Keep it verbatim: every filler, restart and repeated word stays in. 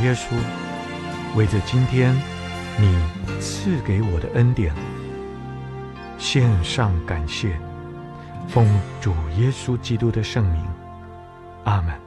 耶稣，为着今天你赐给我的恩典，献上感谢，奉主耶稣基督的圣名，阿们。